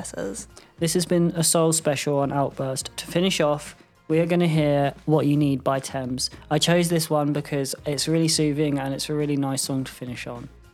letters. This has been a Soul special on Outburst. To finish off, we are going to hear What You Need by Thames. I chose this one because it's really soothing and it's a really nice song to finish on.